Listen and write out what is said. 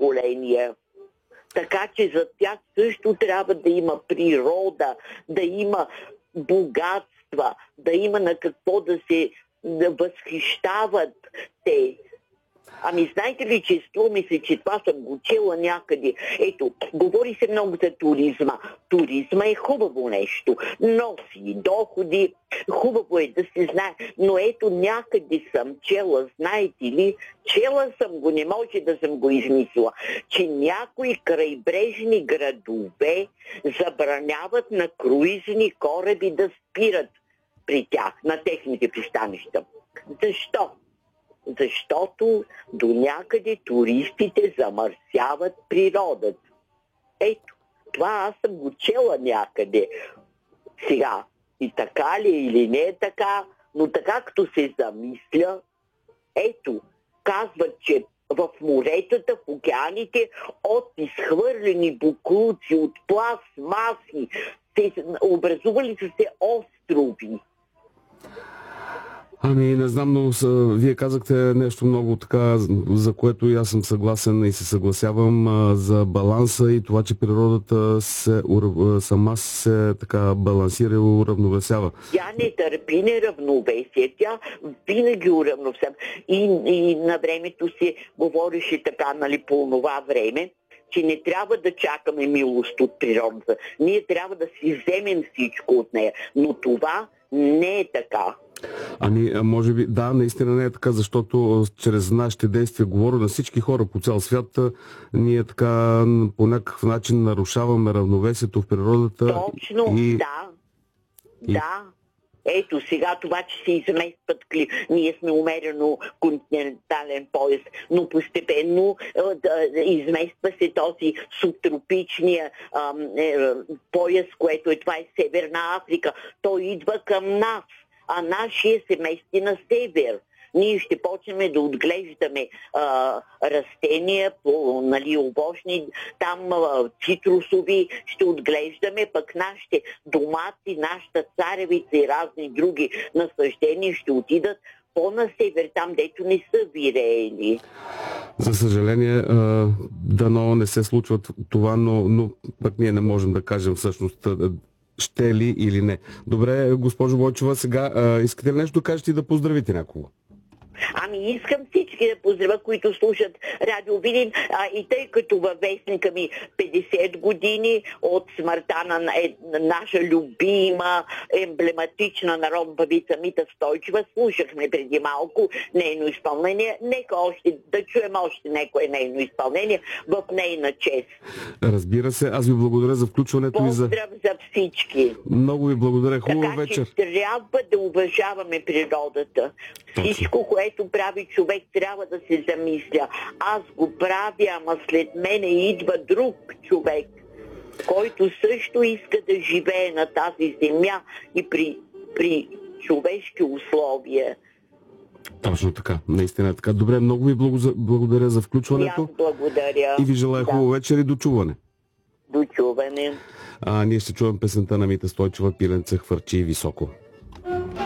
поколения. Така че за тях също трябва да има природа, да има богатства, да има на какво да се възхищават те. Ами знаете ли, че струва ми се, че това съм го чела някъде. Ето, говори се много за туризма. Туризма е хубаво нещо. Носи доходи, хубаво е да се знае. Но ето някъде съм чела, знаете ли, чела съм го, не може да съм го измислила, че някои крайбрежни градове забраняват на круизни кораби да спират при тях, на техните пристанища. Защо? Защото до някъде туристите замърсяват природата. Ето, това аз съм го чела някъде. Сега, и така ли или не е така, но така като се замисля, ето, казват, че в моретата, в океаните, от изхвърлени боклуци, от пластмаси, образували са се острови. Ами, не знам, но вие казахте нещо много така, за което и аз съм съгласен и се съгласявам за баланса и това, че природата сама се така балансира и уравновесява. Тя не търпи неравновесие, тя винаги уравновесява. И на времето се говореше така, нали, по това време, че не трябва да чакаме милост от природата. Ние трябва да си вземем всичко от нея. Но това не е така. Ами, може би, да, наистина не е така, защото чрез нашите действия, говоря на всички хора по цял свят, ние така по някакъв начин нарушаваме равновесието в природата. Точно, да. Да. Ето сега това, че се изместват ние сме умерено континентален пояс, но постепенно измества се този субтропичния пояс, което това е Северна Африка. Той идва към нас, а нашия се мести на север. Ние ще почнем да отглеждаме растения, нали, овощни, там цитрусови ще отглеждаме, пък нашите домати, нашата царевица и разни други насъждения ще отидат по-на север, там дето не са виреели. За съжаление, дано не се случва това, но пък ние не можем да кажем всъщност ще ли или не. Добре, госпожо Бойчева, сега искате ли нещо да кажете и да поздравите някого? Ами искам всички да поздравя, които слушат Радио Видин, и тъй като във вестника ми 50 години от смъртта на наша любима, емблематична народна певица Мита Стойчева, слушахме преди малко нейно изпълнение. Нека още да чуем още някое нейно изпълнение в нейна чест. Разбира се, аз ви благодаря за включването. Поздрав за всички. Много ви благодаря. Хубава вечер. Така че трябва да уважаваме природата. Всичко, което прави човек, трябва да се замисля. Аз го правя, ама след мене идва друг човек, който също иска да живее на тази земя и при човешки условия. Точно така, наистина така. Добре, много ви благодаря за включването. Аз благодаря. И ви желая хубава вечер и до чуване. До чуване. Ние ще чуем песента на Мита Стойчева, "Пиленце хвърчи високо".